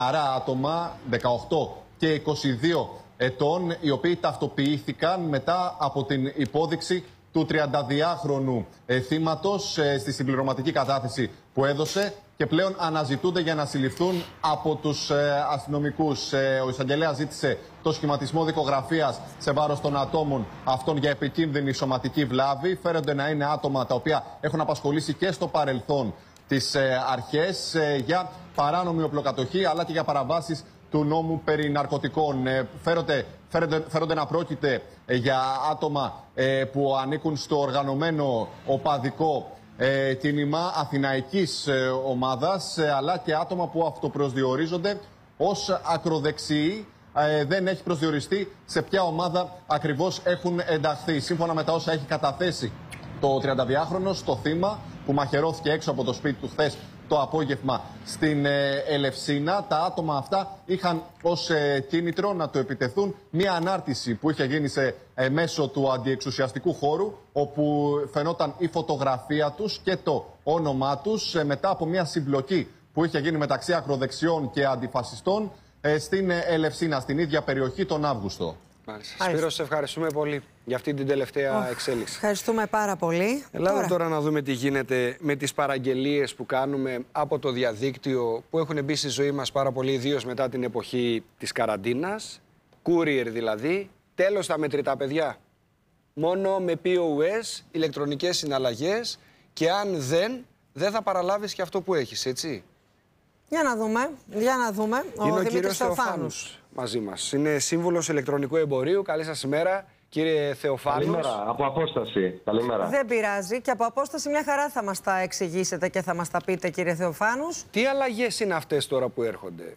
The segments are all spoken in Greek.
Άρα άτομα 18 και 22 ετών, οι οποίοι ταυτοποιήθηκαν μετά από την υπόδειξη του 32χρονου θύματος στη συμπληρωματική κατάθεση που έδωσε και πλέον αναζητούνται για να συλληφθούν από τους αστυνομικούς. Ο εισαγγελέας ζήτησε το σχηματισμό δικογραφίας σε βάρος των ατόμων αυτών για επικίνδυνη σωματική βλάβη. Φέρονται να είναι άτομα τα οποία έχουν απασχολήσει και στο παρελθόν τις αρχές για παράνομη οπλοκατοχή αλλά και για παραβάσεις του νόμου περί ναρκωτικών. Φέρονται να πρόκειται για άτομα που ανήκουν στο οργανωμένο οπαδικό κίνημα αθηναϊκής ομάδας, αλλά και άτομα που αυτοπροσδιορίζονται ως ακροδεξιοί. Δεν έχει προσδιοριστεί σε ποια ομάδα ακριβώς έχουν ενταχθεί. Σύμφωνα με τα όσα έχει καταθέσει το 32χρονο στο θύμα που μαχαιρώθηκε έξω από το σπίτι του χθες το απόγευμα στην Ελευσίνα, τα άτομα αυτά είχαν ως κίνητρο να του επιτεθούν μια ανάρτηση που είχε γίνει μέσω του αντιεξουσιαστικού χώρου, όπου φαινόταν η φωτογραφία τους και το όνομά τους μετά από μια συμπλοκή που είχε γίνει μεταξύ ακροδεξιών και αντιφασιστών στην Ελευσίνα, στην ίδια περιοχή τον Αύγουστο. Σπύρο, σε ευχαριστούμε πολύ για αυτή την τελευταία εξέλιξη. Ευχαριστούμε πάρα πολύ. Ελάτε τώρα να δούμε τι γίνεται με τις παραγγελίες που κάνουμε από το διαδίκτυο, που έχουν μπει στη ζωή μας πάρα πολύ, ιδίως μετά την εποχή της καραντίνας. Courier δηλαδή. Τέλος τα μετρητά, παιδιά. Μόνο με POS, ηλεκτρονικές συναλλαγές, και αν δεν θα παραλάβεις και αυτό που έχεις, έτσι. Για να δούμε, για να δούμε. Είναι ο κύριος Θεοφάνους μαζί μας. Είναι σύμβουλος ηλεκτρονικού εμπορίου. Καλή σας ημέρα, κύριε Θεοφάνους. Καλημέρα, από απόσταση. Καλημέρα. Δεν πειράζει, και από απόσταση μια χαρά θα μας τα εξηγήσετε και θα μας τα πείτε, κύριε Θεοφάνους. Τι αλλαγές είναι αυτές τώρα που έρχονται?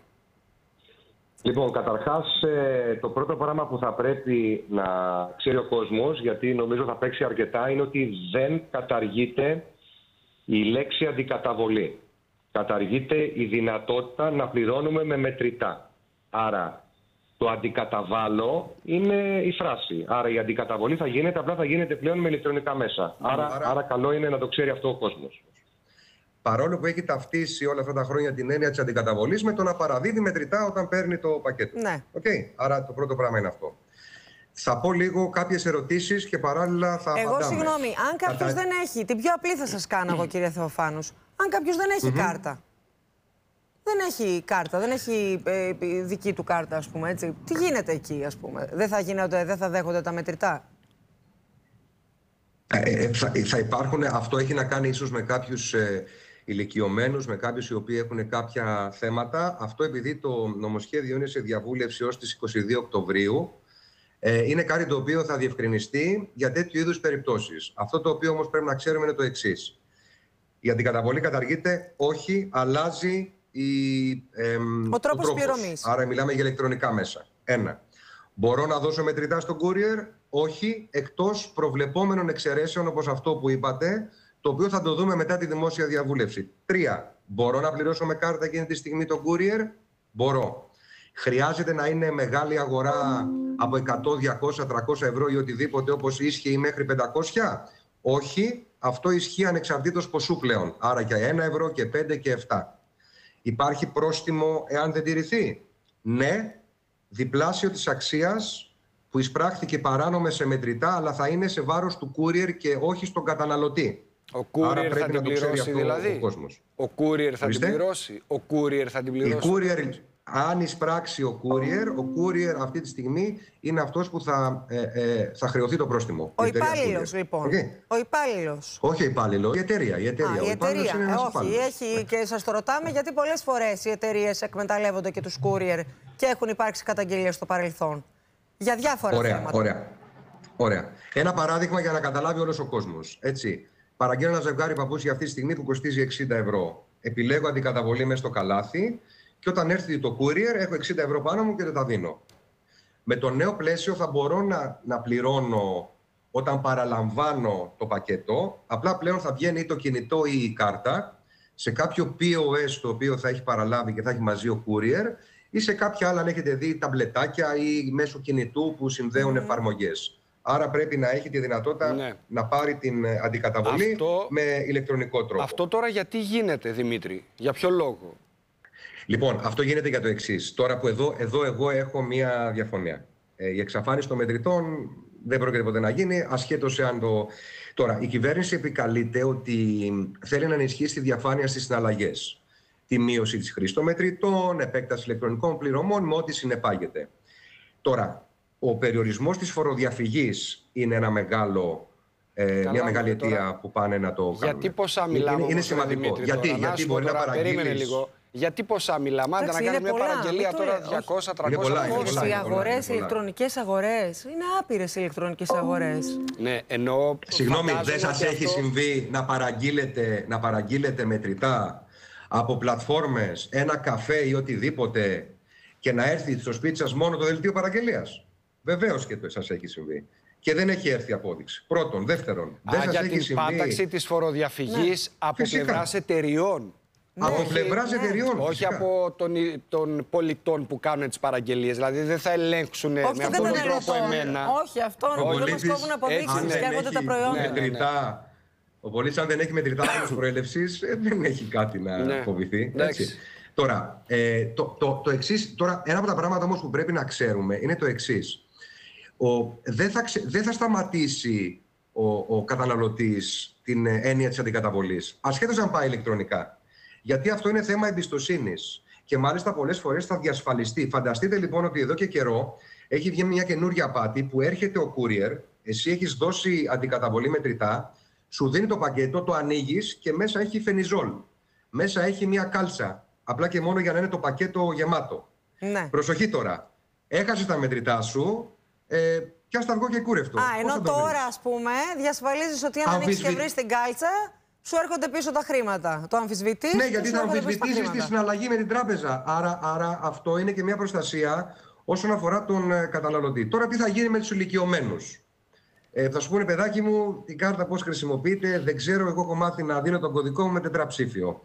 Λοιπόν, καταρχάς, το πρώτο πράγμα που θα πρέπει να ξέρει ο κόσμος, γιατί νομίζω θα παίξει αρκετά, είναι ότι δεν καταργείται η λέξη αντικαταβολή. Καταργείται η δυνατότητα να πληρώνουμε με μετρητά. Άρα, το αντικαταβάλω είναι η φράση. Άρα, η αντικαταβολή θα γίνεται, απλά θα γίνεται πλέον με ηλεκτρονικά μέσα. Άρα καλό είναι να το ξέρει αυτό ο κόσμος. Παρόλο που έχει ταυτίσει όλα αυτά τα χρόνια την έννοια της αντικαταβολής με το να παραδίδει μετρητά όταν παίρνει το πακέτο. Ναι. Okay. Άρα, το πρώτο πράγμα είναι αυτό. Θα πω λίγο κάποιες ερωτήσεις και παράλληλα θα απαντάμε. Εγώ, συγγνώμη, αν κάποιος δεν έχει, την πιο απλή θα σας κάνω εγώ, κύριε Θεοφάνους. Αν κάποιος δεν έχει κάρτα. Δεν έχει κάρτα, δεν έχει δική του κάρτα, ας πούμε, έτσι. Τι γίνεται εκεί, ας πούμε? Δεν θα δέχονται τα μετρητά? Θα υπάρχουν, αυτό έχει να κάνει ίσως με κάποιους ηλικιωμένους, με κάποιους οι οποίοι έχουν κάποια θέματα. Αυτό επειδή το νομοσχέδιο είναι σε διαβούλευση ως τις 22 Οκτωβρίου, είναι κάτι το οποίο θα διευκρινιστεί για τέτοιου είδους περιπτώσεις. Αυτό το οποίο όμως πρέπει να ξέρουμε είναι το εξής. Η αντικαταβολή καταργείται, όχι, αλλάζει ο τρόπος πληρωμής. Άρα μιλάμε για ηλεκτρονικά μέσα. Ένα. Μπορώ να δώσω μετρητά στο courier? Όχι, εκτός προβλεπόμενων εξαιρέσεων όπως αυτό που είπατε, το οποίο θα το δούμε μετά τη δημόσια διαβούλευση. 3. Μπορώ να πληρώσω με κάρτα εκείνη τη στιγμή το courier? Μπορώ. Χρειάζεται να είναι μεγάλη αγορά από 100, 200, 300 ευρώ ή οτιδήποτε όπως ίσχυε μέχρι 500? Όχι, αυτό ισχύει ανεξαρτήτως ποσού πλέον. Άρα και 1 ευρώ και 5 και 7. Υπάρχει πρόστιμο εάν δεν τηρηθεί? Ναι, διπλάσιο της αξίας που εισπράχθηκε παράνομα σε μετρητά, αλλά θα είναι σε βάρος του courier και όχι στον καταναλωτή. Ο courier θα την πληρώσει δηλαδή? Ο courier θα την πληρώσει? Ο courier θα την πληρώσει? Αν εισπράξει ο courier αυτή τη στιγμή είναι αυτός που θα χρεωθεί το πρόστιμο. Ο υπάλληλος λοιπόν. Ο υπάλληλος. Όχι ο υπάλληλος, η εταιρεία. Η εταιρεία. Όχι, έχει, και σας το ρωτάμε γιατί πολλές φορές οι εταιρείες εκμεταλλεύονται και τους courier και έχουν υπάρξει καταγγελίες στο παρελθόν. Για διάφορα θέματα. Ωραία. Ένα παράδειγμα για να καταλάβει όλος ο κόσμος. Έτσι. Παραγγέλνω ένα ζευγάρι παπούτσια αυτή τη στιγμή που κοστίζει 60 ευρώ. Επιλέγω αντικαταβολή μέσα στο καλάθι. Και όταν έρθει το courier, έχω 60 ευρώ πάνω μου και δεν τα δίνω. Με το νέο πλαίσιο θα μπορώ να πληρώνω όταν παραλαμβάνω το πακέτο. Απλά πλέον θα βγαίνει ή το κινητό ή η κάρτα σε κάποιο POS το οποίο θα έχει παραλάβει και θα έχει μαζί ο courier, ή σε κάποια άλλα, αν έχετε δει, ταμπλετάκια ή μέσω κινητού που συνδέουν εφαρμογές. Άρα πρέπει να έχει τη δυνατότητα να πάρει την αντικαταβολή με ηλεκτρονικό τρόπο. Αυτό τώρα γιατί γίνεται, Δημήτρη? Για ποιο λόγο? Λοιπόν, αυτό γίνεται για το εξής. Τώρα που εδώ εγώ έχω μία διαφωνία. Η εξαφάνιση των μετρητών δεν πρόκειται ποτέ να γίνει, ασχέτως εάν το... Τώρα, η κυβέρνηση επικαλείται ότι θέλει να ενισχύσει τη διαφάνεια στις συναλλαγές. Τη μείωση της χρήσης των μετρητών, επέκταση ηλεκτρονικών πληρωμών, με ό,τι συνεπάγεται. Τώρα, ο περιορισμός της φοροδιαφυγής είναι ένα μια μεγάλη αιτία που πάνε να το κάνουν. Γιατί ποσά μιλάμε? Είναι σημαντικό. Δημήτρη, Γιατί μπορεί να παραγγείλεις... Περίμενε λίγο. Γιατί ποσά μιλάμε? Άντε να κάνεις μια παραγγελία τώρα 200-300. Οι αγορές, οι ηλεκτρονικές αγορές. Είναι άπειρες οι ηλεκτρονικές αγορές. Ναι, εννοώ... Συγγνώμη, δεν σας έχει συμβεί να παραγγείλετε μετρητά από πλατφόρμες, ένα καφέ ή οτιδήποτε και να έρθει στο σπίτι σας μόνο το δελτίο παραγγελίας? Βεβαίως και σας έχει συμβεί. Και δεν έχει έρθει απόδειξη. Πρώτον. Δεύτερον, δεν σας για έχει την συμβεί... πάταξη της φοροδιαφυγής από πλευράς εταιριών. Από πλευράς εταιριών. Όχι από των πολιτών που κάνουν τις παραγγελίες. Δηλαδή δεν θα ελέγξουν με αυτόν τον τρόπο εμένα. Όχι, αυτό δεν μας κόβουν αποδείξεις και έρχονται τα προϊόντα. Ο πολίτης, αν δεν έχει μετρητά προέλευσης, δεν έχει κάτι να φοβηθεί. Τώρα, το εξής, ένα από τα πράγματα όμως που πρέπει να ξέρουμε είναι το εξής. Δεν θα σταματήσει ο καταναλωτής την έννοια της αντικαταβολής, ασχέτως αν πάει ηλεκτρονικά. Γιατί αυτό είναι θέμα εμπιστοσύνης και μάλιστα πολλές φορές θα διασφαλιστεί. Φανταστείτε λοιπόν ότι εδώ και καιρό έχει βγει μια καινούργια απάτη που έρχεται ο courier, εσύ έχεις δώσει αντικαταβολή μετρητά, σου δίνει το πακέτο, το ανοίγεις και μέσα έχει φενιζόλ. Μέσα έχει μια κάλτσα, απλά και μόνο για να είναι το πακέτο γεμάτο. Ναι. Προσοχή τώρα. Έχασες τα μετρητά σου, πιάσ' το αυγό και κούρευτο. Ενώ τώρα, ας πούμε, διασφαλίζεις ότι αν ανοίξεις και βρεις την κάλτσα, σου έρχονται πίσω τα χρήματα. Το αμφισβητείς. Ναι, γιατί θα αμφισβητήσεις τη συναλλαγή με την τράπεζα. Άρα αυτό είναι και μια προστασία όσον αφορά τον καταναλωτή. Τώρα τι θα γίνει με τους ηλικιωμένους? Θα σου πούνε, παιδάκι μου, την κάρτα πώς χρησιμοποιείται, δεν ξέρω, εγώ έχω μάθει να δίνω τον κωδικό μου με τετραψήφιο.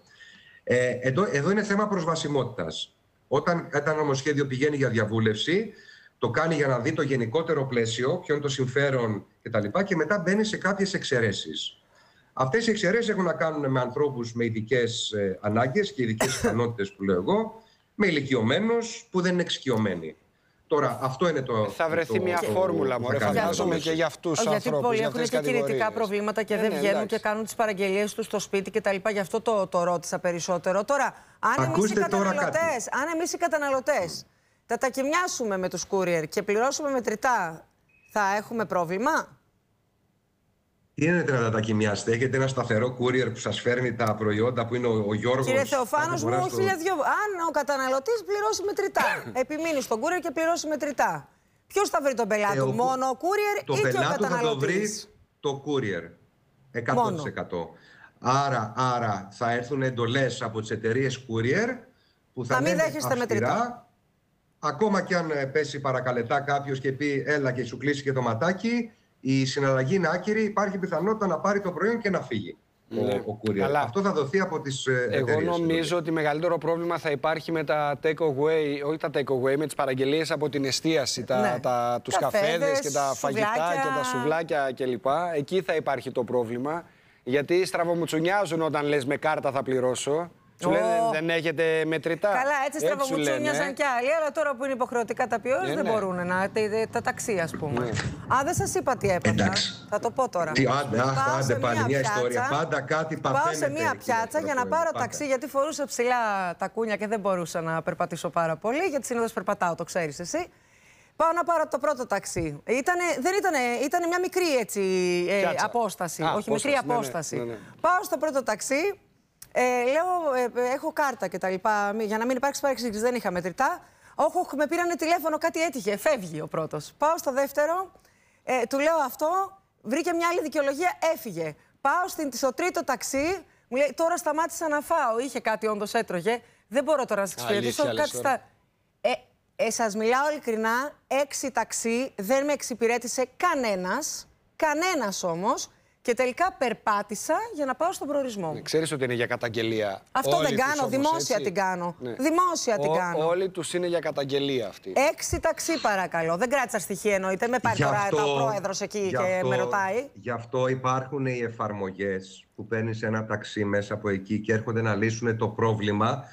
Εδώ είναι θέμα προσβασιμότητας. Όταν ένα νομοσχέδιο πηγαίνει για διαβούλευση, το κάνει για να δει το γενικότερο πλαίσιο, ποιο είναι το συμφέρον κτλ. Και μετά μπαίνει σε κάποιες εξαιρέσεις. Αυτές οι εξαιρέσεις έχουν να κάνουν με ανθρώπους με ειδικές ανάγκες και ειδικές ικανότητες που λέω εγώ, με ηλικιωμένους που δεν είναι εξοικειωμένοι. Τώρα, αυτό είναι το. Θα βρεθεί μια φόρμουλα, μωρέ, φαντάζομαι και για αυτούς τους ανθρώπους. Γιατί πολλοί έχουν και κινητικά προβλήματα και δεν βγαίνουν και κάνουν τις παραγγελίες τους στο σπίτι κτλ. Γι' αυτό το ρώτησα περισσότερο. Τώρα, αν εμείς οι καταναλωτές θα τα κοιμιάσουμε με τους courier και πληρώσουμε μετρητά, θα έχουμε πρόβλημα? Τι εννοείται να τα κοιμιάσετε? Έχετε ένα σταθερό courier που σας φέρνει τα προϊόντα που είναι ο Γιώργος. Κύριε Θεοφάνος μου, αν ο καταναλωτής πληρώσει μετρητά, επιμείνει στον courier και πληρώσει μετρητά, ποιος θα βρει τον πελάτη του? Μόνο ο courier ή και ο καταναλωτής? Το πελάτη θα το βρει το courier. 100%. Άρα θα έρθουν εντολές από τις εταιρείες courier που θα λένε αυστηρά. Ακόμα και αν πέσει παρακαλετά κάποιος και πει έλα και σου κλείσει και το ματάκι, η συναλλαγή είναι άκυρη, υπάρχει πιθανότητα να πάρει το προϊόν και να φύγει ο courier. Αυτό θα δοθεί από τις εταιρείες. Εγώ νομίζω ότι μεγαλύτερο πρόβλημα θα υπάρχει με τα take away, όχι τα take away, με τις παραγγελίες από την εστίαση, τους καφέδες και τα φαγητά και τα σουβλάκια κλπ. Εκεί θα υπάρχει το πρόβλημα, γιατί στραβομουτσουνιάζουν όταν λες με κάρτα θα πληρώσω. Σου λένε δεν έχετε μετρητά. Καλά, έτσι στραβομουτσούνιαζαν κι άλλοι. Αλλά τώρα που είναι υποχρεωτικά τα ποιότητα δεν μπορούν να. Τα ταξί, ας πούμε. Δεν σας είπα τι έπαθα. Θα το πω τώρα. Άντε πάλι μια ιστορία. Πάντα κάτι παθαίνετε. Πάω σε μια πιάτσα για να πάρω ταξί, γιατί φορούσα ψηλά τα κούνια και δεν μπορούσα να περπατήσω πάρα πολύ. Γιατί συνήθως περπατάω, το ξέρεις εσύ. Πάω να πάρω το πρώτο ταξί. Ήταν μια μικρή απόσταση. Όχι, μικρή απόσταση. Πάω στο πρώτο ταξί. Λέω, έχω κάρτα και τα λοιπά, για να μην υπάρξει παρεξήγηση, δεν είχα μετρητά. Όχι, με πήρανε τηλέφωνο, κάτι έτυχε, φεύγει ο πρώτος. Πάω στο δεύτερο, του λέω αυτό, βρήκε μια άλλη δικαιολογία, έφυγε. Πάω στο τρίτο ταξί, μου λέει, τώρα σταμάτησα να φάω, είχε κάτι όντως έτρωγε, δεν μπορώ τώρα να σας εξυπηρετήσω. Σας μιλάω ειλικρινά, 6 ταξί, δεν με εξυπηρέτησε κανένας όμως. Και τελικά περπάτησα για να πάω στον προορισμό μου. Ξέρεις ότι είναι για καταγγελία. Αυτό δεν κάνω, δημόσια την κάνω. Δημόσια την κάνω. Όλοι τους είναι για καταγγελία αυτή. 6 ταξί παρακαλώ. Δεν κράτησα στοιχεία εννοείται. Με πάρει τώρα ο πρόεδρος εκεί και με ρωτάει. Γι' αυτό υπάρχουν οι εφαρμογές που παίρνεις ένα ταξί μέσα από εκεί και έρχονται να λύσουν το πρόβλημα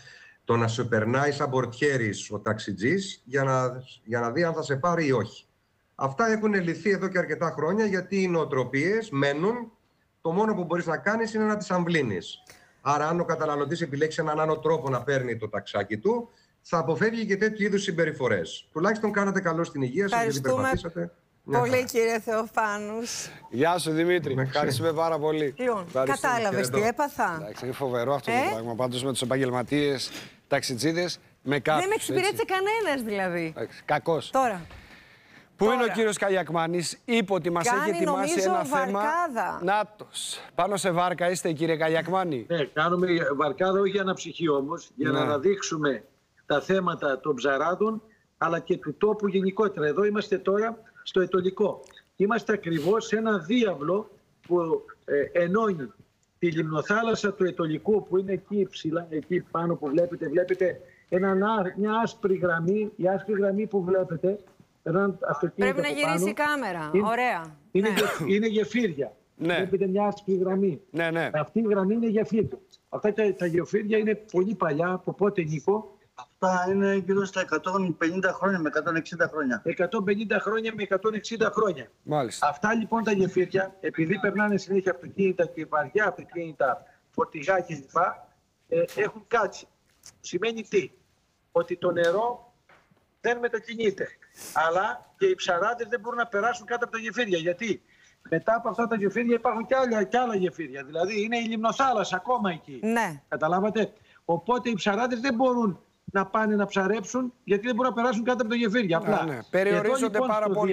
το να σε περνάει σαν πορτιέρης ο ταξιτζής για να δει αν θα σε πάρει ή όχι. Αυτά έχουν λυθεί εδώ και αρκετά χρόνια, γιατί οι νοοτροπίες μένουν. Το μόνο που μπορείς να κάνεις είναι να τις αμβλύνεις. Άρα, αν ο καταναλωτής επιλέξει έναν άλλο τρόπο να παίρνει το ταξάκι του, θα αποφεύγει και τέτοιου είδους συμπεριφορές. Τουλάχιστον κάνατε καλό στην υγεία σας, γιατί περπατήσατε. Πολύ, κύριε Θεοφάνους. Γεια σου, Δημήτρη. Ευχαριστούμε πάρα πολύ. Λοιπόν, κατάλαβες τι έπαθα. Εντάξει, είναι φοβερό αυτό το πράγμα. Πάντως με τους επαγγελματίες ταξιτζίδες με κάποιους. Δεν με εξυπηρέτησε κανένας δηλαδή. Κακός. Τώρα. Πού είναι ο κύριος Καλιακμάνης? Είπε ότι μας έχει ετοιμάσει ένα θέμα. Νάτος. Πάνω σε βάρκα είστε, κύριε Καλιακμάνη? Ναι, κάνουμε βαρκάδα, όχι για αναψυχή όμως, για να αναδείξουμε τα θέματα των ψαράδων, αλλά και του τόπου γενικότερα. Εδώ είμαστε τώρα στο Αιτωλικό. Είμαστε ακριβώς σε ένα διάβλο που ενώνει τη λιμνοθάλασσα του Αιτωλικού, που είναι εκεί ψηλά, εκεί πάνω που βλέπετε μια άσπρη γραμμή. Η άσπρη γραμμή που βλέπετε, πρέπει να γυρίσει η κάμερα. Ωραία. Είναι γεφύρια. Ναι. Βλέπετε μια άσπρη γραμμή. Ναι. Αυτή η γραμμή είναι γεφύρια. Αυτά τα γεφύρια είναι πολύ παλιά. Από πότε, Νίκο? Αυτά είναι γύρω στα 150 χρόνια με 160 χρόνια. 150 χρόνια με 160 χρόνια. Μάλιστα. Αυτά λοιπόν τα γεφύρια, επειδή περνάνε συνέχεια αυτοκίνητα και βαριά αυτοκίνητα, φορτηγά κλπ., έχουν κάτσει. Σημαίνει τι? Ότι το νερό δεν μετακινείται. Αλλά και οι ψαράδες δεν μπορούν να περάσουν κάτω από τα γεφύρια. Γιατί μετά από αυτά τα γεφύρια υπάρχουν και άλλα γεφύρια. Δηλαδή είναι η λιμνοθάλασσα ακόμα εκεί. Ναι. Καταλάβατε? Οπότε οι ψαράδες δεν μπορούν να πάνε να ψαρέψουν, γιατί δεν μπορούν να περάσουν κάτω από τα γεφύρια. Απλά. Ναι. Περιορίζονται λοιπόν, πάρα πολύ.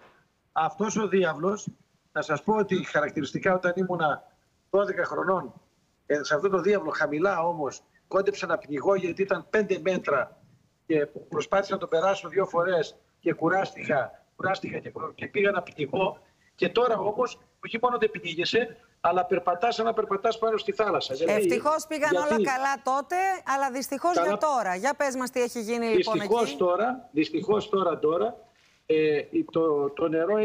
Αυτός ο διάβλος, να σας πω ότι χαρακτηριστικά όταν ήμουνα 12 χρονών, σε αυτό το διάβλο χαμηλά όμως, κόντεψα να πνιγώ γιατί ήταν 5 μέτρα και προσπάθησα να το περάσω 2 φορές και κουράστηκα και πήγα να πνιγώ. Και τώρα όμως, όχι μόνο δεν πνίγεσαι, αλλά περπατάς σαν να περπατάς πάνω στη θάλασσα. Ευτυχώς πήγαν όλα καλά τότε, αλλά δυστυχώς για τώρα. Για πες μας τι έχει γίνει λοιπόν εκεί. Δυστυχώς τώρα, το νερό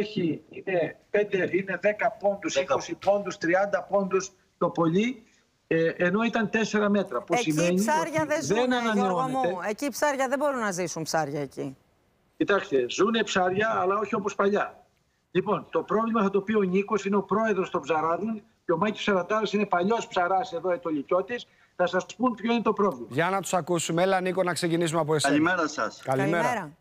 είναι 10 πόντους, 20 πόντους, 30 πόντους το πολύ, ενώ ήταν 4 μέτρα. Που εκεί σημαίνει ψάρια δεν ζουν, Γιώργο μου. Εκεί ψάρια δεν μπορούν να ζήσουν ψάρια εκεί. Κοιτάξτε, ζουνε ψάρια, αλλά όχι όπως παλιά. Λοιπόν, το πρόβλημα θα το πει ο Νίκος, είναι ο πρόεδρος των ψαράδων, και ο Μάκης Ψαρατάρας είναι παλιός ψαράς εδώ, ετωλικιώτης. Θα σας πούν ποιο είναι το πρόβλημα. Για να τους ακούσουμε. Έλα, Νίκο, να ξεκινήσουμε από εσένα. Καλημέρα σας. Καλημέρα.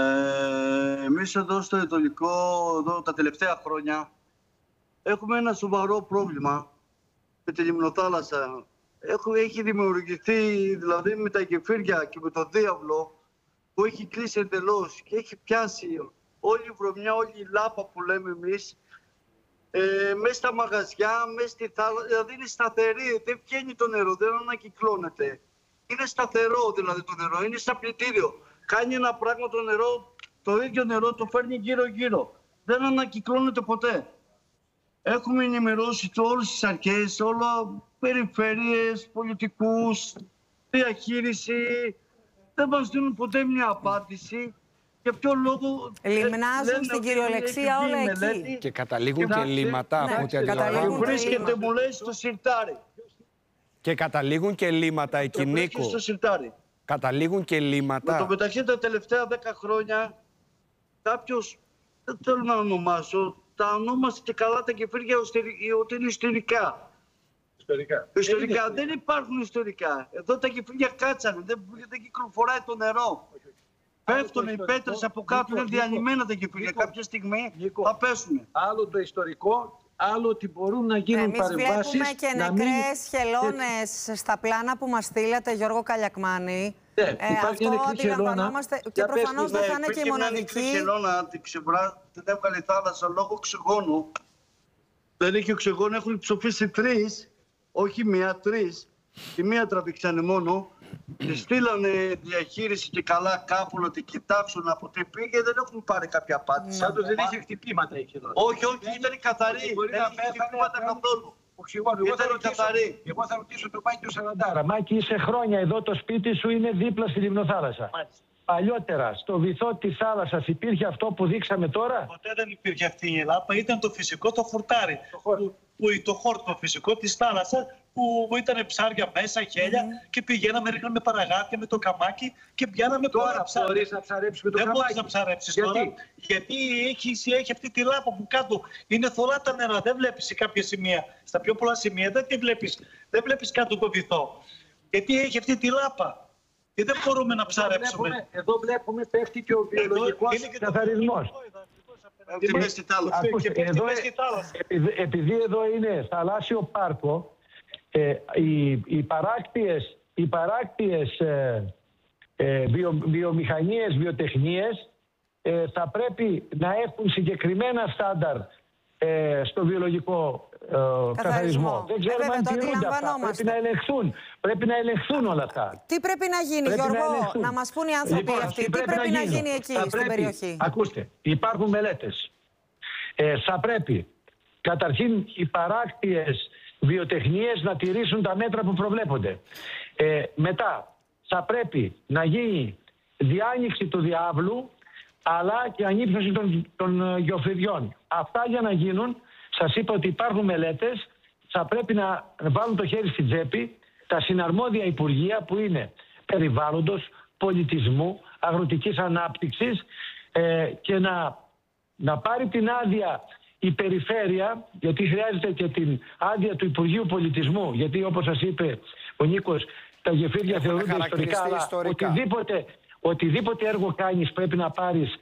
Εμείς εδώ στο Αιτωλικό, τα τελευταία χρόνια, έχουμε ένα σοβαρό πρόβλημα με τη λιμνοθάλασσα. Έχει δημιουργηθεί, δηλαδή με τα γεφύρια και με το διάβλο, που έχει κλείσει εντελώς και έχει πιάσει όλη η βρωμιά, όλη η λάπα που λέμε εμείς, μέσα στα μαγαζιά, μέσα στη θάλασσα, δηλαδή είναι σταθερή, δεν βγαίνει το νερό, δεν ανακυκλώνεται. Είναι σταθερό δηλαδή το νερό, είναι σαν πλυντήριο. Κάνει ένα πράγμα το νερό, το ίδιο νερό το φέρνει γύρω-γύρω. Δεν ανακυκλώνεται ποτέ. Έχουμε ενημερώσει όλες τις αρχές, όλα περιφέρειες, πολιτικούς, διαχείριση. Δεν μας δίνουν ποτέ μια απάντηση. Για ποιο λόγο λιμνάζουν στην κυριολεξία όλα εκεί. Και καταλήγουν και λύματα από ό,τι αντιλαμβάνομαι. Βρίσκεται, μου λέει, στο σιρτάρι. Και καταλήγουν και λύματα εκεί, Νίκο. Στο σιρτάρι. Καταλήγουν και λύματα. Με το μεταξύ τα τελευταία 10 χρόνια κάποιος, δεν θέλω να ονομάσω, τα ονόμασε και καλά τα κεφύρια ότι είναι ιστορικά. Ιστορικά. Δεν υπάρχουν ιστορικά. Εδώ τα κεφύρια κάτσανε, δεν κυκλοφοράει το νερό. Πέφτουν οι πέτρες από κάτω, είναι διανυμένα τα κεφύρια. Κάποια στιγμή θα πέσουν. Άλλο το ιστορικό, άλλο ότι μπορούν να γίνουν παρεμβάσεις. Εμείς βλέπουμε και νεκρές χελώνες στα πλάνα που μας στείλατε, Γιώργο Καλιακμάνη. Αυτό αντιλαμβανόμαστε και προφανώς δεν θα είναι και η μοναδική. Υπήρχε χελώνα, την έβγαλε η θάλασσα λόγω οξυγόνου. Δεν έχει οξυγόνο, έχουν ψοφήσει 3, όχι 1, 3. Τη μία τραβήξανε μόνο. Τη στείλανε διαχείριση και καλά κάπου να τη κοιτάξουν από τι πήγε, δεν έχουν πάρει κάποια απάντηση. Σαν το δεν είχε χτυπήματα εκεί εδώ. Όχι, ήταν καθαρή. Δεν είχε χτυπήματα καθόλου. Εγώ θα ρωτήσω τον Μάκη Σαραντάρα. Μάκη, είσαι χρόνια εδώ, το σπίτι σου είναι δίπλα στη λιμνοθάλασσα. Παλιότερα, στο βυθό της θάλασσας υπήρχε αυτό που δείξαμε τώρα? Ποτέ δεν υπήρχε αυτή η λάπα, ήταν το φυσικό το χορτάρι. Το χόρτο φυσικό της θάλασσας που ήταν ψάρια μέσα, χέλια και πηγαίναμε, ρίχναμε παραγάδια με το καμάκι και πιάναμε πολλά ψάρια. Μπορείς να ψαρέψεις με το Δεν καμάκι. μπορείς να ψαρέψεις τώρα, γιατί έχει αυτή τη λάπα που κάτω είναι θολά τα νερά. Δεν βλέπεις σε κάποια σημεία. Στα πιο πολλά σημεία δεν τη βλέπεις. Δεν βλέπεις κάτω το βυθό. Γιατί έχει αυτή τη λάπα. Και δεν μπορούμε να ψαρέψουμε. Εδώ βλέπουμε πέφτει και ο βιολογικός καθαρισμός. Επειδή εδώ είναι θαλάσσιο πάρκο, οι παράκτιες βιομηχανίες, βιοτεχνίες θα πρέπει να έχουν συγκεκριμένα στάνταρ στο βιολογικό καθαρισμό. Δεν ξέρουμε αν τηρούνται αυτά. Πρέπει να ελεγχθούν όλα αυτά. Τι πρέπει να γίνει, Γιώργο, να μας πούν οι άνθρωποι αυτοί. Τι πρέπει να γίνει εκεί στην περιοχή. Ακούστε, υπάρχουν μελέτες. Θα πρέπει καταρχήν οι παράκτιες βιοτεχνίες να τηρήσουν τα μέτρα που προβλέπονται. Μετά θα πρέπει να γίνει διάνοιξη του διάβλου, αλλά και ανύψωση των γεωφυριών. Αυτά για να γίνουν, σας είπα ότι υπάρχουν μελέτες, θα πρέπει να βάλουν το χέρι στην τσέπη τα συναρμόδια υπουργεία που είναι περιβάλλοντος, πολιτισμού, αγροτικής ανάπτυξης και να πάρει την άδεια η περιφέρεια, γιατί χρειάζεται και την άδεια του Υπουργείου Πολιτισμού, γιατί όπως σας είπε ο Νίκος, τα γεφύρια θεωρούνται ιστορικά, αλλά οτιδήποτε έργο κάνεις πρέπει να πάρεις,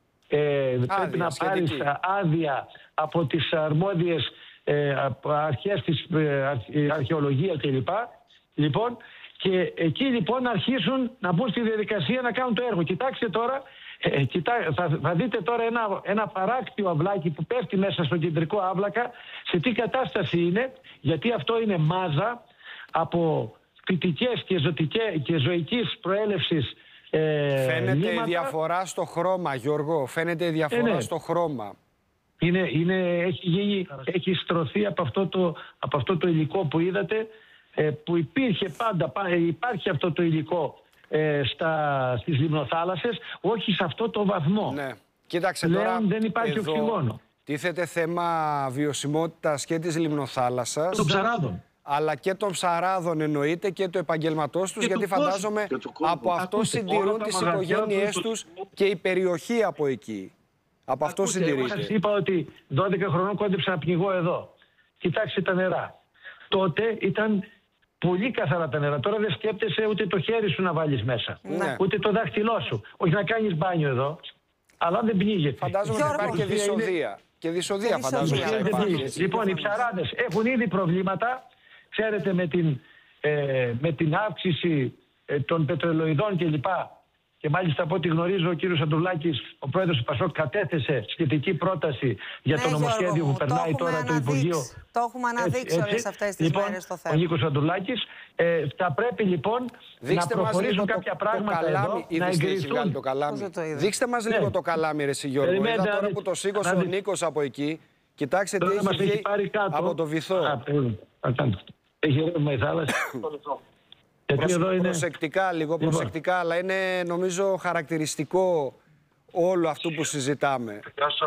άδεια από τις αρμόδιες αρχές της αρχαιολογία κλπ. Λοιπόν, και εκεί λοιπόν αρχίσουν να μπουν στη διαδικασία να κάνουν το έργο. Κοιτάξτε τώρα, θα δείτε τώρα ένα παράκτιο αυλάκι που πέφτει μέσα στο κεντρικό άβλακα, σε τι κατάσταση είναι, γιατί αυτό είναι μάζα από φυτικές και ζωικής προέλευσης. Φαίνεται η διαφορά στο χρώμα, Γιώργο. Φαίνεται η διαφορά στο χρώμα. Έχει στρωθεί από αυτό το υλικό που είδατε, που υπήρχε πάντα, υπάρχει αυτό το υλικό στις λιμνοθάλασσες, όχι σε αυτό το βαθμό. Ναι. Κοίταξε πλέον τώρα, δεν υπάρχει οξυγόνο. Τίθεται θέμα βιωσιμότητας και της λιμνοθάλασσας. Των ψαράδων. Αλλά και των ψαράδων εννοείται και του επαγγελματός τους, γιατί φαντάζομαι από αυτό συντηρούν τις οικογένειές τους και η περιοχή από εκεί. Από αυτό συντηρείται. Εγώ σας είπα ότι 12 χρονών κόντεψα να πνιγώ εδώ. Κοιτάξτε τα νερά. Τότε ήταν πολύ καθαρά τα νερά. Τώρα δεν σκέπτεσαι ούτε το χέρι σου να βάλεις μέσα. Ναι. Ούτε το δάχτυλό σου. Όχι να κάνεις μπάνιο εδώ. Αλλά δεν πνίγεται. Φαντάζομαι ότι υπάρχει και δυσοδεία. Και δυσοδεία φαντάζομαι ότι υπάρχει. Λοιπόν, οι ψαράδες έχουν ήδη προβλήματα. Ξέρετε, με την αύξηση των πετρελοειδών κλπ. Και μάλιστα από ό,τι γνωρίζω, ο κύριος Αντουλάκης, ο πρόεδρος του ΠΑΣΟΚ, κατέθεσε σχετική πρόταση για το νομοσχέδιο που περνάει τώρα το Υπουργείο. Το έχουμε αναδείξει όλες αυτές τις μέρες το θέμα. Ο Νίκος Αντουλάκης. Θα πρέπει λοιπόν να προχωρήσουν κάποια πράγματα εδώ, να εγκριθούν. Δείξτε μας λίγο το καλάμι, ρε Γιώργο. Είδα τώρα που το σήκωσε ο Νίκος από εκεί. Κοιτάξτε τι έχει βγει από το βυθό. Έχει ρεύμα η θάλασσα. Προσεκτικά, λίγο προσεκτικά, αλλά είναι νομίζω χαρακτηριστικό όλο αυτό που συζητάμε.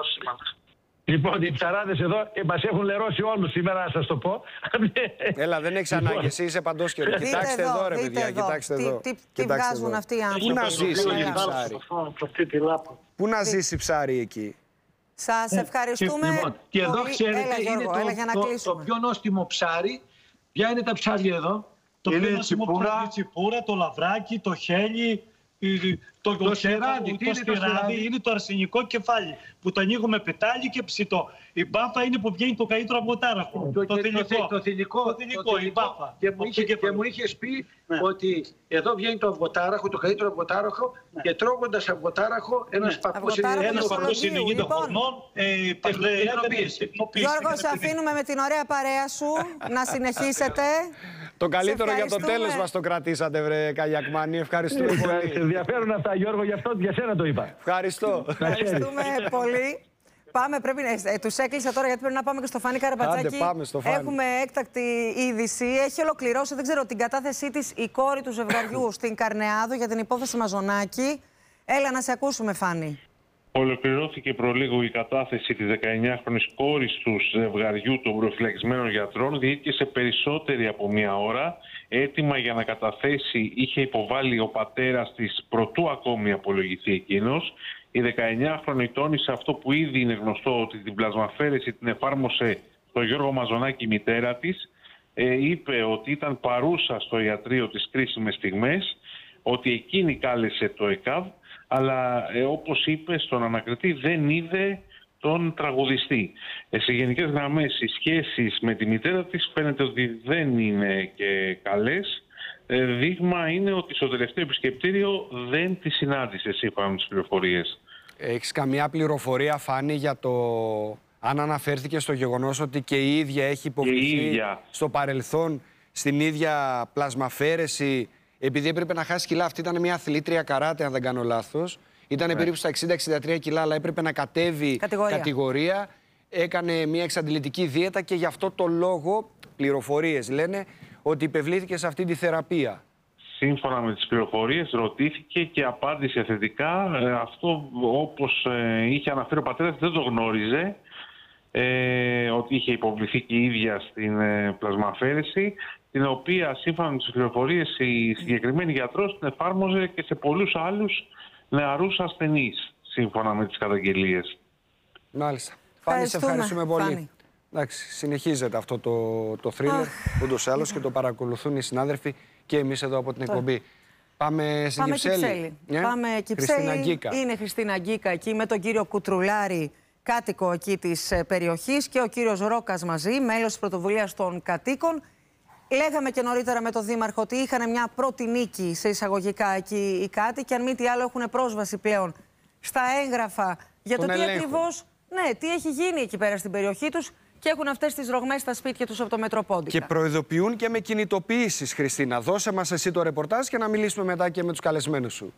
Λοιπόν, οι ψαράδες εδώ μας έχουν λερώσει όλους σήμερα, να σας το πω. Έλα, δεν έχεις ανάγκη, εσύ είσαι παντός καιρό. Κοιτάξτε εδώ, ρε παιδιά, κοιτάξτε εδώ. Τι βγάζουν αυτοί οι άνθρωποι. Πού να ζήσει η ψάρι. Πού να ζήσει ψάρι εκεί. Σας ευχαριστούμε. Και εδώ ξέρετε, είναι το πιο νόστιμο ψάρι. Ποια είναι τα ψάρια εδώ? Το πιο νόστιμο ψάρι, η τσιπούρα, το λαβράκι, το χέλι, το στυράδι. Το στυράδι είναι το αρσενικό κεφάλι που το ανοίγουμε πετάλι και ψητό. Η μπάφα είναι που βγαίνει το καλύτερο από τάραχο. Το θηλυκό, η μπάφα. Και μου είχες πει ότι εδώ βγαίνει το αυγοτάραχο, το καλύτερο αυγοτάραχο, και τρώγοντας αυγοτάραχο ένας παππούς είναι ηγείται χορνών. Γιώργο, σε αφήνουμε με την ωραία παρέα σου να συνεχίσετε. Το καλύτερο για το τέλος μας το κρατήσατε, βρε Καγιακμάνη. Ευχαριστούμε πολύ. Ενδιαφέρον αυτά, Γιώργο, γι' αυτό για σένα το είπα. Ευχαριστώ. Ευχαριστούμε πολύ. Πάμε, τους έκλεισα τώρα γιατί πρέπει να πάμε και στο Φάνη Καραπατσάκη. Άντε, πάμε στο Φάνη. Έχουμε έκτακτη είδηση. Έχει ολοκληρώσει, δεν ξέρω, την κατάθεσή της η κόρη του ζευγαριού στην Καρνεάδο για την υπόθεση Μαζονάκη. Έλα να σε ακούσουμε, Φάνη. Ολοκληρώθηκε προλίγου η κατάθεση της 19χρονης κόρης του ζευγαριού των προφυλακισμένων γιατρών. Διήρκησε περισσότερη από μία ώρα. Έτοιμα για να καταθέσει είχε υποβάλει ο πατέρας της προτού ακόμη απολογηθεί εκείνος. Η 19χρονη τόνισε αυτό που ήδη είναι γνωστό, ότι την πλασμαφέρεση την εφάρμοσε στο Γιώργο Μαζονάκη, η μητέρα της. Είπε ότι ήταν παρούσα στο ιατρείο τις κρίσιμες στιγμές, ότι εκείνη κάλεσε το ΕΚΑΒ, αλλά όπως είπε στον ανακριτή δεν είδε τον τραγουδιστή. Σε γενικές γραμμές οι σχέσεις με τη μητέρα της φαίνεται ότι δεν είναι και καλές. Δείγμα είναι ότι στο τελευταίο επισκεπτήριο δεν τη συνάντησε σύμφωνα με τις πληροφορίες. Έχεις καμιά πληροφορία, Φάνη, για το αν αναφέρθηκε στο γεγονός ότι και η ίδια έχει υποβληθεί στο παρελθόν στην ίδια πλασμαφέρεση, επειδή έπρεπε να χάσει κιλά? Αυτή ήταν μια αθλήτρια καράτε, αν δεν κάνω λάθος. Ήταν περίπου στα 60-63 κιλά, αλλά έπρεπε να κατέβει κατηγορία. Έκανε μια εξαντλητική δίαιτα και γι' αυτό το λόγο, πληροφορίες λένε, ότι υπευλήθηκε σε αυτή τη θεραπεία. Σύμφωνα με τις πληροφορίες, ρωτήθηκε και απάντησε θετικά. Αυτό, όπως είχε αναφέρει ο πατέρας, δεν το γνώριζε, ότι είχε υποβληθεί και η ίδια στην πλασμαφέρεση, την οποία σύμφωνα με τις πληροφορίες η συγκεκριμένη γιατρός την εφάρμοζε και σε πολλούς άλλους νεαρούς ασθενείς, σύμφωνα με τις καταγγελίες. Μάλιστα. Φάνη, σε ευχαριστούμε πολύ. Φάνη. Εντάξει, συνεχίζεται αυτό το θρίλερ, ούτως ή άλλως, και το παρακολουθούν οι συνάδελφοι και εμείς εδώ από την εκπομπή. Πάμε στην Κυψέλη. Πάμε Κυψέλη. Είναι Χριστίνα Γκίκα εκεί με τον κύριο Κουτρουλάρη, κάτοικο εκεί της περιοχής, και ο κύριος Ρόκας μαζί, μέλος της πρωτοβουλίας των κατοίκων. Λέγαμε και νωρίτερα με τον Δήμαρχο ότι είχαν μια πρώτη νίκη σε εισαγωγικά εκεί οι κάτοικοι. Αν μη τι άλλο, έχουν πρόσβαση πλέον στα έγγραφα για το τι ακριβώς, τι έχει γίνει εκεί πέρα στην περιοχή τους, και έχουν αυτές τις ρογμές στα σπίτια τους από το Μετροπόντικα. Και προειδοποιούν και με κινητοποιήσεις, Χριστίνα. Δώσε μας εσύ το ρεπορτάζ και να μιλήσουμε μετά και με τους καλεσμένους σου.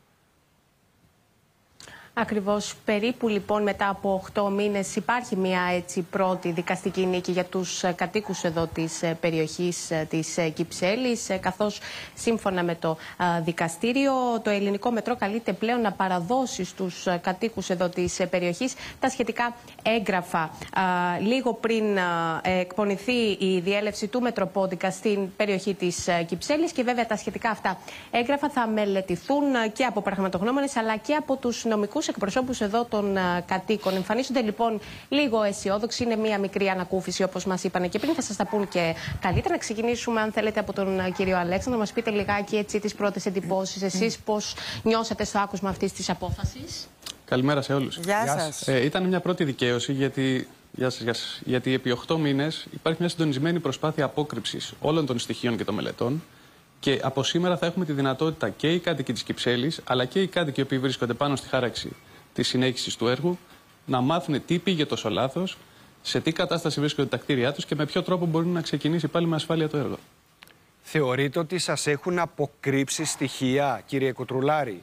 Ακριβώς, περίπου λοιπόν μετά από 8 μήνες υπάρχει μια πρώτη δικαστική νίκη για τους κατοίκους εδώ της περιοχής της Κυψέλης, καθώς σύμφωνα με το δικαστήριο το ελληνικό μετρό καλείται πλέον να παραδώσει στους κατοίκους εδώ της περιοχής τα σχετικά έγγραφα. Λίγο πριν εκπονηθεί η διέλευση του Μετροπόντικα στην περιοχή της Κυψέλης, και βέβαια τα σχετικά αυτά έγγραφα θα μελετηθούν και από πραγματογνώμονες αλλά και από τους νομικούς εκπροσώπους εδώ των κατοίκων. Εμφανίζονται λοιπόν λίγο αισιόδοξοι. Είναι μία μικρή ανακούφιση, όπως μας είπαν και πριν. Θα σας τα πούν και καλύτερα. Να ξεκινήσουμε, αν θέλετε, από τον κύριο Αλέξανδρο. Να μας πείτε λιγάκι τις πρώτες εντυπώσεις. Εσείς πώς νιώσατε στο άκουσμα αυτής της απόφασης? Καλημέρα σε όλους. Γεια σας. Ήταν μια πρώτη δικαίωση γιατί επί 8 μήνες υπάρχει μια συντονισμένη προσπάθεια απόκρυψης όλων των στοιχείων και των μελετών. Και από σήμερα θα έχουμε τη δυνατότητα και οι κάτοικοι της Κυψέλης, αλλά και οι κάτοικοι που βρίσκονται πάνω στη χάραξη της συνέχισης του έργου, να μάθουν τι πήγε τόσο λάθος, σε τι κατάσταση βρίσκονται τα κτίρια τους και με ποιο τρόπο μπορεί να ξεκινήσει πάλι με ασφάλεια το έργο. Θεωρείτε ότι σας έχουν αποκρύψει στοιχεία, κύριε Κουτρουλάρη?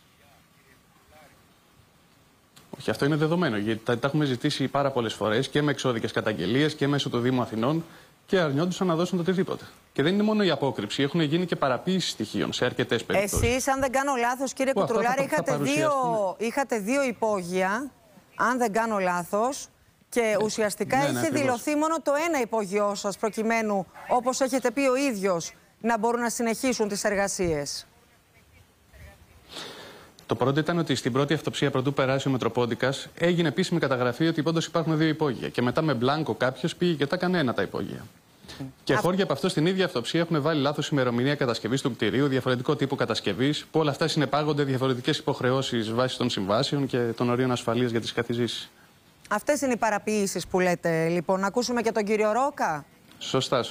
Όχι, αυτό είναι δεδομένο, γιατί τα έχουμε ζητήσει πάρα πολλές φορές και με εξώδικες καταγγελίες και μέσω του Δήμου Αθηνών, και αρνιόντουσαν να δώσουν το οτιδήποτε. Και δεν είναι μόνο η απόκρυψη, έχουν γίνει και παραποίηση στοιχείων σε αρκετές περιπτώσεις. Εσείς, αν δεν κάνω λάθος, κύριε Κουτρουλάρη, είχατε δύο υπόγεια, αν δεν κάνω λάθος, και ουσιαστικά είχε δηλωθεί μόνο το ένα υπόγειό σας, προκειμένου, όπως έχετε πει ο ίδιος, να μπορούν να συνεχίσουν τις εργασίες. Το πρώτο ήταν ότι στην πρώτη αυτοψία, πρωτού περάσει ο Μετροπόντικας, έγινε επίσημη καταγραφή ότι όντως υπάρχουν 2 υπόγεια. Και μετά με μπλάνκο κάποιος πήγε και τα έκανε ένα τα υπόγεια. Και χώρια από αυτό στην ίδια αυτοψία έχουν βάλει λάθος ημερομηνία κατασκευής του κτηρίου, διαφορετικό τύπο κατασκευής, που όλα αυτά συνεπάγονται διαφορετικές υποχρεώσεις βάσει των συμβάσεων και των ορίων ασφαλείας για τις καθιζήσεις. Αυτές είναι οι παραποιήσεις που λέτε, λοιπόν. Να ακούσουμε και τον κύριο Ρόκα. Σωστά.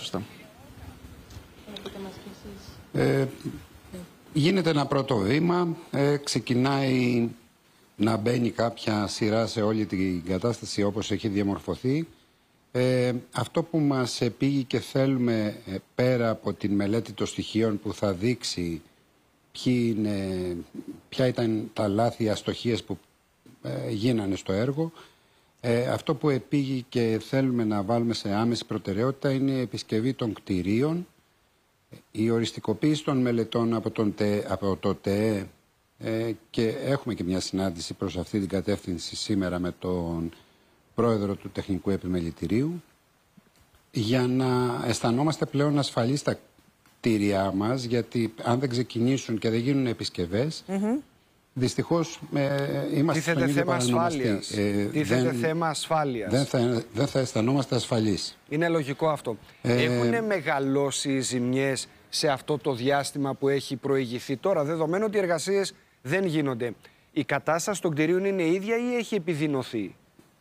Γίνεται ένα πρώτο βήμα, ξεκινάει να μπαίνει κάποια σειρά σε όλη την κατάσταση όπως έχει διαμορφωθεί. Αυτό που μας πήγε και θέλουμε, πέρα από την μελέτη των στοιχείων που θα δείξει ποια ήταν τα λάθη, αστοχίες που γίνανε στο έργο, αυτό που επήγει και θέλουμε να βάλουμε σε άμεση προτεραιότητα είναι η επισκευή των κτηρίων, η οριστικοποίηση των μελετών από το ΤΕΕ και έχουμε και μια συνάντηση προς αυτή την κατεύθυνση σήμερα με τον πρόεδρο του Τεχνικού Επιμελητηρίου, για να αισθανόμαστε πλέον ασφαλείς στα κτίρια μας, γιατί αν δεν ξεκινήσουν και δεν γίνουν επισκευές, δυστυχώς είμαστε στον ίδιο παρανομαστή. Τίθεται θέμα ασφάλειας. Δεν θα αισθανόμαστε ασφαλείς. Είναι λογικό αυτό. Έχουν μεγαλώσει οι ζημιές σε αυτό το διάστημα που έχει προηγηθεί τώρα, δεδομένου ότι οι εργασίες δεν γίνονται? Η κατάσταση των κτηρίων είναι ίδια ή έχει επιδεινωθεί?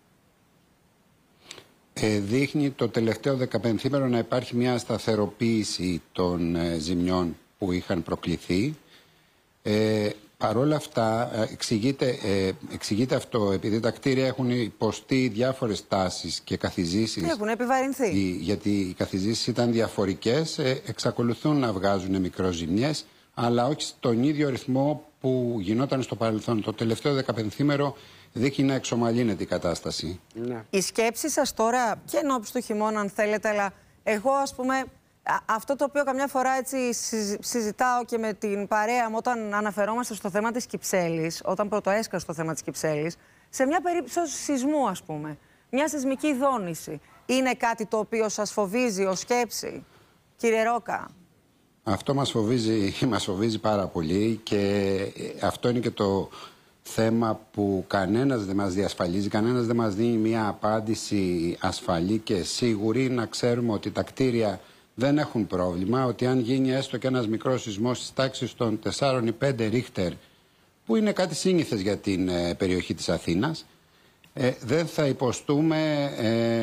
Δείχνει το τελευταίο 15ήμερο να υπάρχει μια σταθεροποίηση των ζημιών που είχαν προκληθεί. Παρόλα αυτά, εξηγείται αυτό επειδή τα κτίρια έχουν υποστεί διάφορες τάσεις και καθιζήσεις. Έχουν επιβαρυνθεί. Γιατί οι καθιζήσεις ήταν διαφορικές, εξακολουθούν να βγάζουν μικροζημιές, αλλά όχι στον ίδιο ρυθμό που γινόταν στο παρελθόν. Το τελευταίο 15ήμερο δείχνει να εξομαλύνεται η κατάσταση. Ναι. Η σκέψη σας τώρα, και ενώπιση του χειμώνα αν θέλετε, αλλά εγώ ας πούμε αυτό το οποίο καμιά φορά έτσι συζητάω και με την παρέα μου όταν αναφερόμαστε στο θέμα της Κυψέλης, όταν πρωτοέσκασε το θέμα της Κυψέλης, σε μια περίπτωση σεισμού ας πούμε, μια σεισμική δόνηση, είναι κάτι το οποίο σας φοβίζει ως σκέψη, κύριε Ρόκα? Αυτό μας φοβίζει πάρα πολύ, και αυτό είναι και το θέμα που κανένας δεν μας διασφαλίζει, κανένας δεν μας δίνει μια απάντηση ασφαλή και σίγουρη, να ξέρουμε ότι τα κτίρια δεν έχουν πρόβλημα, ότι αν γίνει έστω και ένας μικρός σεισμός της τάξης των 4 ή 5 Ρίχτερ, που είναι κάτι σύνηθες για την περιοχή της Αθήνας, δεν θα υποστούμε.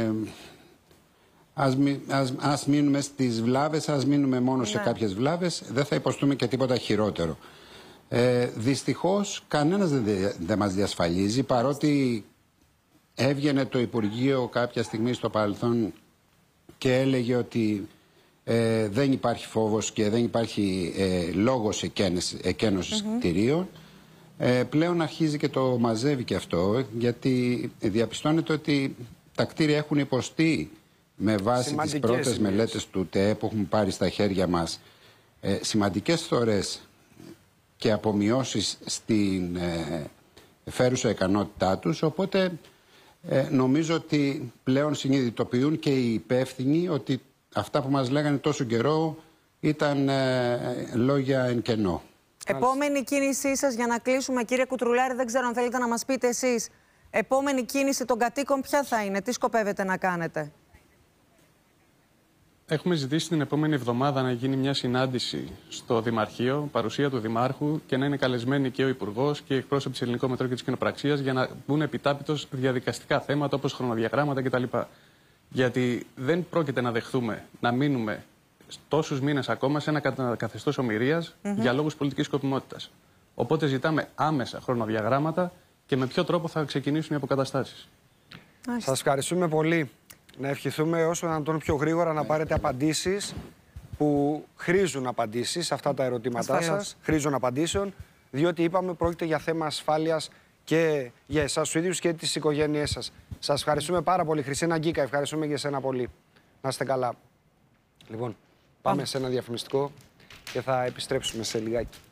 Ας μείνουμε στις βλάβες, ας μείνουμε μόνο σε κάποιες βλάβες, δεν θα υποστούμε και τίποτα χειρότερο. Δυστυχώς κανένας δεν μας διασφαλίζει, παρότι έβγαινε το Υπουργείο κάποια στιγμή στο παρελθόν και έλεγε ότι δεν υπάρχει φόβος και δεν υπάρχει λόγος εκένωσης κτηρίων. Πλέον αρχίζει και το μαζεύει και αυτό, γιατί διαπιστώνεται ότι τα κτίρια έχουν υποστεί, με βάση τις πρώτες μελέτες του ΤΕ που έχουμε πάρει στα χέρια μας, σημαντικές φθορές και απομειώσεις στην φέρουσα ικανότητά τους. Οπότε νομίζω ότι πλέον συνειδητοποιούν και οι υπεύθυνοι ότι αυτά που μας λέγανε τόσο καιρό ήταν λόγια εν κενό. Επόμενη κίνησή σας, για να κλείσουμε κύριε Κουτρουλάρη, δεν ξέρω αν θέλετε να μας πείτε εσείς, επόμενη κίνηση των κατοίκων ποια θα είναι, τι σκοπεύετε να κάνετε? Έχουμε ζητήσει την επόμενη εβδομάδα να γίνει μια συνάντηση στο Δημαρχείο, παρουσία του Δημάρχου, και να είναι καλεσμένοι και ο Υπουργός και οι εκπρόσωποι της Ελληνικού Μετρό και της Κοινοπραξίας, για να μπουν επιτάπητος διαδικαστικά θέματα όπως χρονοδιαγράμματα κτλ. Γιατί δεν πρόκειται να δεχθούμε να μείνουμε τόσους μήνες ακόμα σε ένα καθεστώς ομηρίας για λόγους πολιτικής σκοπιμότητας. Οπότε ζητάμε άμεσα χρονοδιαγράμματα και με ποιο τρόπο θα ξεκινήσουν οι αποκαταστάσεις. Σας ευχαριστούμε πολύ. Να ευχηθούμε όσο να τον πιο γρήγορα να πάρετε απαντήσεις που χρήζουν απαντήσεις σε αυτά τα ερωτήματά σας. Χρήζουν απαντήσεων, διότι είπαμε πρόκειται για θέμα ασφάλειας και για εσάς τους ίδιους και τις οικογένειές σας. Σας ευχαριστούμε πάρα πολύ. Χριστίνα Γκίκα, ευχαριστούμε για εσένα πολύ. Να είστε καλά. Λοιπόν, πάμε σε ένα διαφημιστικό και θα επιστρέψουμε σε λιγάκι.